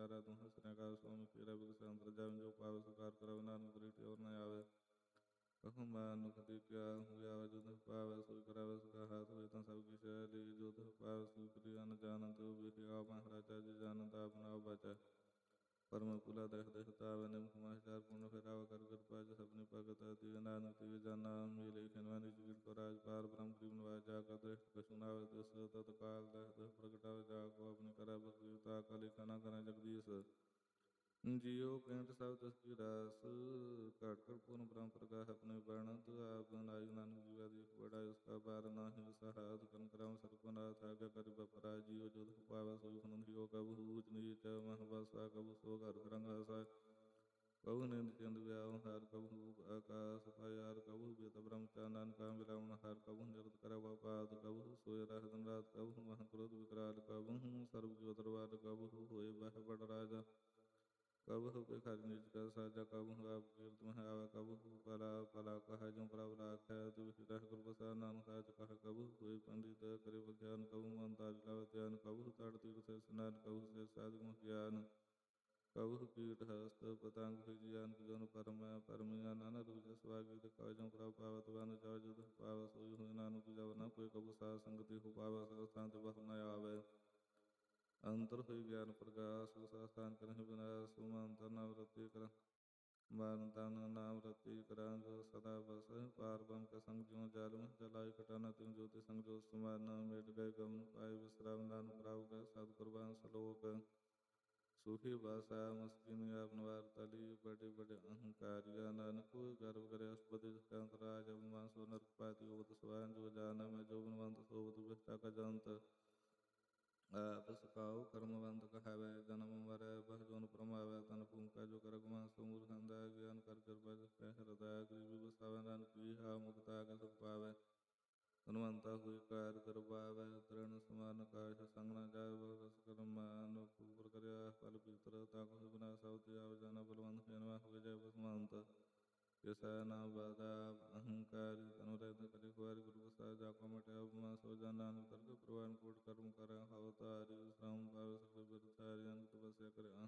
ਵਿਚਾਰਾ ਤੂੰ ਹਸਰਿਆ ਕਰ ਸੁਆਮੀ ਤੇਰਾ ਬਿਗਸ ਅੰਤਰ ਜਾਵ ਜੋ ਪਾਵ ਸਕਾਰ ਕਰਵ ਨਾਨਕ ਤ੍ਰਿਟੀ ਔਰ ਨ ਆਵੇ ਕਹੂੰ ਮਾਨੁਖ ਦੀ ਕਿਆ ਹੋਇਆ ਵਾ ਜੁਧ ਪਾਵੈ ਸੋਈ ਕਰਾਵੈ ਸਕਾ ਹਾਥ ਹੋਏ ਤਾਂ ਸਭ ਕੀ ਸਹਿ ਲਈ ਜੁਧ ਪਾਵੈ ਸੋਈ ਕਰਿਆ ਨ ਜਾਣਤ ਵਿਖਿ ਆਪ ਮਹਾਰਾਜਾ ਜੀ ਜਾਣਤ ਆਪ ਨਾਉ ਬਚੈ ਪਰਮ ਪੁਲਾ ਦੇਖ ਦੇਖ ਤਾਵੈ ਨਿਮਖ ਮਹਚਾਰ ਪੁੰਨ ਫੇਰਾਵ ਕਰ ਕਿਰਪਾ ਜ ਸਭਨੀ ਭਗਤ ਦੀ ਨਾਨਕ ਤੇ ਜਾਨਾ ਮੇਲੇ ਖਨਵਾਨੀ ਜੁਗਿਲ ਕੋ ਰਾਜ ਪਾਰ ਬ੍ਰਹਮ ਕਰੀਮ ਨਵਾਜ ਜਾ ਕਰ ਦ੍ਰਿਸ਼ਟ ਕਛੁ ਨਾਵ ਦਸ ਤਤ ਕਾਲ ਦੇਖ ਦੇਖ ਪ੍ਰਗਟਾਵ ਜਾ ਕੋ ਆਪਣੀ ਕਰਾ ਬਕ੍ਰਿਤਾ ਕਲਿ ਕਨਾ ਕਰੇ ਜਗਦੀਸ਼ ਜਿਉ ਪੈਂਟ ਸਭ ਦਸ ਕੀ ਰਾਸ ਘਾਟ ਘਟ ਪੂਰਨ ਬ੍ਰਹਮ ਪ੍ਰਕਾਸ਼ ਆਪਣੇ ਬਰਣਤ ਆਪ ਨਾਈ ਨਾਨਕ ਜੀਵਾ ਦੀ ਬੜਾ ਉਸਕਾ ਬਾਰ ਨਾਹਿ ਸਹਾਦ ਕਰਨ ਕਰਾਮ ਸਰਪਨਾਥ ਆਗਾ ਕਰਿ ਬਪਰਾ ਜੀਉ ਜੋ ਦੁਖ ਪਾਵੈ ਸੋਈ ਹੁਨੰਦ ਹੋ ਕਬੂ ਊਚ ਨੀਚ ਮਹਵਾਸਾ ਕਬੂ ਸੋ ਘਰ ਰੰਗ ਹਸਾ ਕਬੂ ਨਿੰਦ ਚੰਦ ਵਿਆਹ ਹਰ ਕਬੂ ਆਕਾਸ ਪਾਇਆਰ ਕਬੂ ਬੇਤ ਬ੍ਰਹਮਚਾ ਨਾਨਕਾ ਮਿਲਾਉਣ ਹਰ ਕਬੂ ਨਿਰਤ ਕਰਾ ਵਪਾਦ ਕਬੂ ਸੋਇ ਰਹਿ ਦਿਨ ਰਾਤ ਕਬੂ ਮਹ ਕ੍ਰੋਧ ਵਿਕਰਾਲ ਕਬੂ ਸਰਬ ਜੋ ਦਰਬਾਰ ਕਬੂ ਹੋਏ ਬਹ ਬੜ ਰਾਜਾ ਕਬਹੁ ਬਿਖਾਰੀ ਨਿਜ ਕਾ ਸਾਜਾ ਕਬਹੁ ਆਪ ਕੀਰਤ ਮਹਿ ਆਵੈ ਕਬਹੁ ਪਲਾ ਪਲਾ ਕਹੈ ਜੋ ਪ੍ਰਭ ਰਾਖੈ ਤੁਵਿ ਰਹਿ ਗੁਰ ਪ੍ਰਸਾਦਿ ਨਾਨਕ ਸਾਚ ਕਹੈ ਕਬਹੁ ਹੋਇ ਪੰਡਿਤ ਕਰੇ ਵਿਗਿਆਨ ਕਬਹੁ ਮਨ ਤਾਜ ਲਾਵੈ ਧਿਆਨ ਕਬਹੁ ਤੜ ਤੀਰਥ ਇਸਨਾਨ ਕਬਹੁ ਸੇ ਸਾਧ ਗੁਣ ਗਿਆਨ ਕਬਹੁ ਕੀਟ ਹਸਤ ਪਤੰਗ ਫਿਜੀ ਅਨਕ ਜਨ ਪਰਮੈ ਪਰਮਿਆ ਨਾਨਾ ਰੂਪ ਜਸ ਵਾਗੀਤ ਕਵਿ ਜਉ ਪ੍ਰਭ ਪਾਵਤ ਵਨ ਜਵ ਜੁਦ ਪਾਵੈ ਸੋਈ ਹੋਇ ਨਾਨਕ ਜਬ ਨ ਕੋਈ ਕਬਹੁ ਸਾਧ ਸੰਗਤੀ ਹੋ ਪਾਵੈ ਸਗਲ ਸਥਾਨ ਤੇ ਬਹੁ ਨ ਆਵੈ ਅੰਤਰ ਹੋਈ ਗਿਆਨ ਪ੍ਰਗਾਸ ਸਥਾਨ ਕਰਹਿ ਵਿਨਾਸ਼ ਮੰਤਰ ਨਾਮ ਰਤੀ ਕਰ ਮਾਰਨ ਤਨ ਨਾਮ ਰਤੀ ਕਰਾਂਗ ਸਦਾ ਬਸ ਪਾਰ ਬ੍ਰਹਮ ਕਾ ਸੰਗ ਜਿਉ ਜਾਲ ਮਹਿ ਜਲਾਇ ਕਟਾਨਾ ਤਿਨ ਜੋਤਿ ਸੰਗ ਜੋ ਸਮਾਨ ਮੇਟ ਗਏ ਗਮਨ ਪਾਏ ਵਿਸਰਾਮ ਨਾਨਕ ਰਾਵ ਗਏ ਸਤ ਕੁਰਬਾਨ ਸਲੋਕ ਸੁਖੀ ਬਾਸਾ ਮਸਕਿਨ ਆਪ ਨਵਾਰ ਤਲੀ ਬੜੇ ਬੜੇ ਅਹੰਕਾਰਿਆ ਨਾਨਕ ਗਰਭ ਕਰੇ ਅਸਪਤਿ ਕੰਤ ਰਾਜ ਅਭਿਮਾਨ ਸੋ ਨਰਕ ਪਾਤੀ ਉਬਤ ਸਵਾਨ ਜੋ ਜਾਨਾ ਮੈਂ ਜੋ ਬਨਵੰਤ ਸੋਬਤ ਵਿਸਟਾ ਕਾ ਜੰਤ ਆਪ ਸਕਾਉ ਕਰਮਵੰਤ ਕਹਾਵੈ ਜਨਮ ਮਰੈ ਬਹ ਜੋਨ ਪ੍ਰਮਾਵੈ ਤਨ ਭੂਮਿਕਾ ਜੋ ਕਰ ਗੁਮਾਨ ਸੋ ਮੂਰਖ ਹੰਦਾ ਗਿਆਨ ਕਰ ਕਿਰਪਾ ਜਿਸ ਕੈ ਹਿਰਦੈ ਗਰੀਬੀ ਬਸਾਵੈ ਨਾਨਕ ਕੀ ਹਾ ਮੁਕਤਾ ਕੇ ਸੁਖ ਪਾਵੈ ਧਨਵੰਤਾ ਹੋਈ ਕਾਰ ਦਰਬਾਵੈ ਤ੍ਰਿਣ ਸਮਾਨ ਕਾਸ਼ ਸੰਗ ਨ ਜਾਇ ਬਹੁ ਰਸ ਕਰਮ ਮਾਨ ਕੂਪਰ ਕਰਿਆ ਫਲ ਪੀਤਰ ਤਾ ਕੋ ਬਿਨਾ ਸਭ ਤੇ ਆਵ ਜਾਨਾ ਬਲਵੰਤ ਜਨਮਾ ਹੋਇ ਜੈ ਬਸਮੰਤ ਕਿਸੈ ਨਾ ਬਾਦਾ ਅਹੰਕਾਰੀ ਤਨੁ ਰਹਿ ਕਰੇ ਖੁਆਰੀ ਗੁਰੂ ਪ੍ਰਸਾਦਿ ਜਾ ਕੋ ਮਟਿ ਅਭਿਮਾਨ ਸੋ ਜਨ ਨਾਨਕ ਤਰਕ ਪ੍ਰਵਾਨ ਕੋਟ ਕਰਮ ਕਰੈ ਹਵ ਤਾਰੀ ਸ਼ਰਮ ਪਾਵੈ ਸਕਲ ਬਿਰਥ ਹਾਰੀ ਅਨੰਤ ਤਪੱਸਿਆ ਕਰੇ